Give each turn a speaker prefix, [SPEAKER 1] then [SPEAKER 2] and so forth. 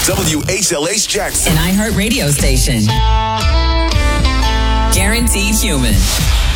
[SPEAKER 1] WHLH Jackson.
[SPEAKER 2] An iHeart radio station. Guaranteed human.